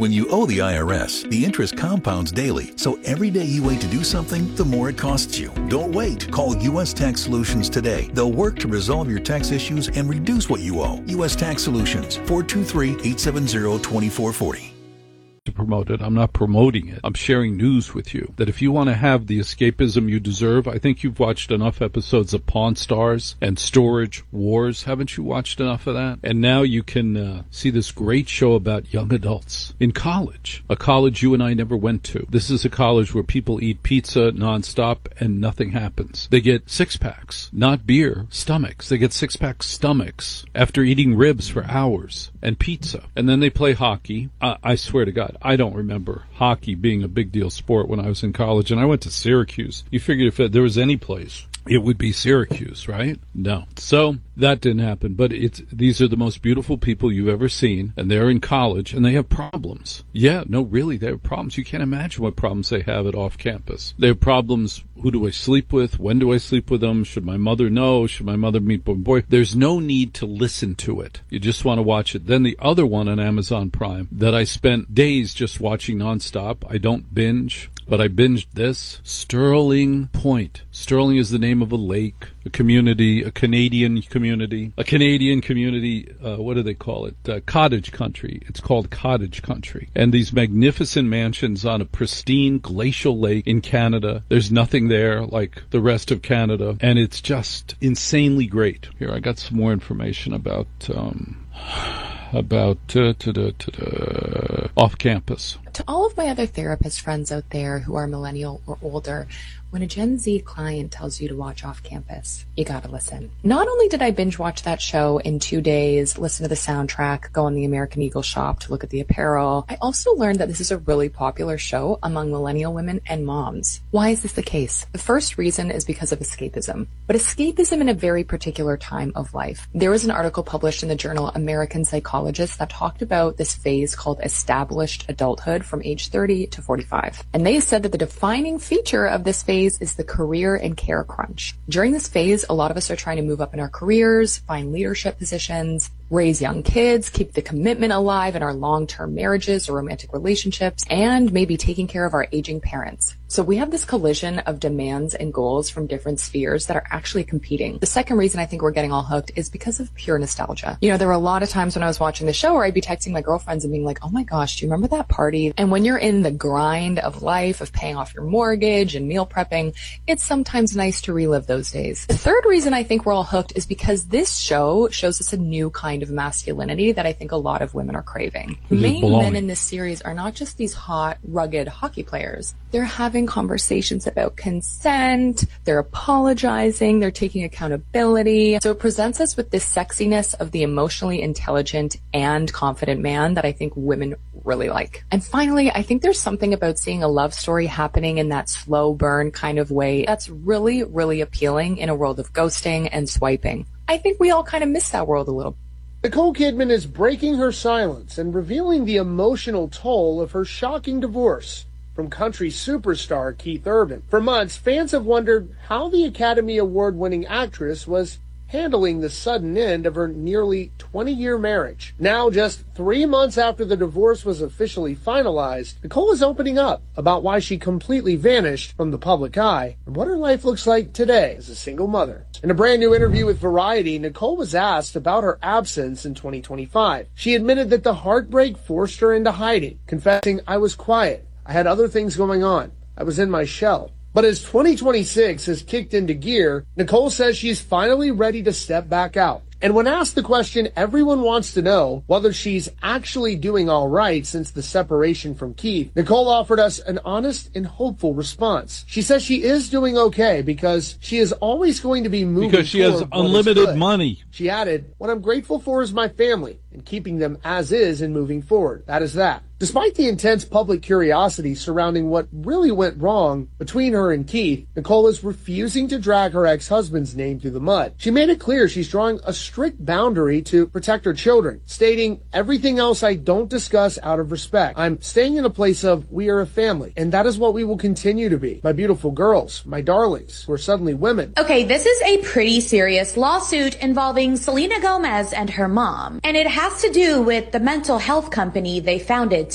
When you owe the IRS, the interest compounds daily, so every day you wait to do something, the more it costs you. Don't wait. Call U.S. Tax Solutions today. They'll work to resolve your tax issues and reduce what you owe. U.S. Tax Solutions, 423-870-2440. To promote it. I'm not promoting it. I'm sharing news with you that if you want to have the escapism you deserve, I think you've watched enough episodes of Pawn Stars and Storage Wars. Haven't you watched enough of that? And now you can see this great show about young adults in college, a college you and I never went to. This is a college where people eat pizza nonstop and nothing happens. They get six-packs, not beer, stomachs. They get six-pack stomachs after eating ribs for hours and pizza. And then they play hockey. I swear to God, I don't remember hockey being a big deal sport when I was in college, and I went to Syracuse. You figured if there was any place, it would be Syracuse, right? No. So that didn't happen. But these are the most beautiful people you've ever seen, and they're in college, and they have problems. Yeah, no, really, they have problems. You can't imagine what problems they have at off campus. They have problems. Who do I sleep with? When do I sleep with them? Should my mother know? Should my mother meet my boy? There's no need to listen to it. You just want to watch it. Then the other one on Amazon Prime that I spent days just watching nonstop. I don't binge, but I binged this. Sterling Point. Sterling is the name of a lake, a community, a Canadian community. What do they call it? Cottage country. It's called cottage country. And these magnificent mansions on a pristine glacial lake in Canada. There's nothing there like the rest of Canada, and it's just insanely great. Here, I got some more information about off campus. To all of my other therapist friends out there who are millennial or older, when a Gen Z client tells you to watch Off Campus, you gotta listen. Not only did I binge watch that show in 2 days, listen to the soundtrack, go on the American Eagle shop to look at the apparel, I also learned that this is a really popular show among millennial women and moms. Why is this the case? The first reason is because of escapism, but escapism in a very particular time of life. There was an article published in the journal American Psychologist that talked about this phase called established adulthood from age 30 to 45. And they said that the defining feature of this phase is the career and care crunch. During this phase, a lot of us are trying to move up in our careers, find leadership positions, raise young kids, keep the commitment alive in our long-term marriages or romantic relationships, and maybe taking care of our aging parents. So we have this collision of demands and goals from different spheres that are actually competing. The second reason I think we're getting all hooked is because of pure nostalgia. You know, there were a lot of times when I was watching the show where I'd be texting my girlfriends and being like, oh my gosh, do you remember that party? And when you're in the grind of life, of paying off your mortgage and meal prepping, it's sometimes nice to relive those days. The third reason I think we're all hooked is because this show shows us a new kind of masculinity that I think a lot of women are craving. The main men in this series are not just these hot, rugged hockey players. They're having conversations about consent, they're apologizing, they're taking accountability. So it presents us with this sexiness of the emotionally intelligent and confident man that I think women really like. And finally, I think there's something about seeing a love story happening in that slow burn kind of way that's really, really appealing in a world of ghosting and swiping. I think we all kind of miss that world a little. Nicole Kidman is breaking her silence and revealing the emotional toll of her shocking divorce from country superstar Keith Urban. For months, fans have wondered how the Academy Award-winning actress was handling the sudden end of her nearly 20-year marriage. Now, just 3 months after the divorce was officially finalized, Nicole is opening up about why she completely vanished from the public eye and what her life looks like today as a single mother. In a brand new interview with Variety, Nicole was asked about her absence in 2025. She admitted that the heartbreak forced her into hiding, confessing, "I was quiet. I had other things going on. I was in my shell." But as 2026 has kicked into gear, Nicole says she's finally ready to step back out. And when asked the question everyone wants to know, whether she's actually doing all right since the separation from Keith, Nicole offered us an honest and hopeful response. She says she is doing okay because she is always going to be moving because she has unlimited money. She added, "What I'm grateful for is my family and keeping them as is and moving forward. That is that." Despite the intense public curiosity surrounding what really went wrong between her and Keith, Nicole is refusing to drag her ex-husband's name through the mud. She made it clear she's drawing a strict boundary to protect her children, stating, "Everything else I don't discuss out of respect. I'm staying in a place of we are a family, and that is what we will continue to be. My beautiful girls, my darlings, who are suddenly women." Okay, this is a pretty serious lawsuit involving Selena Gomez and her mom, and it has to do with the mental health company they founded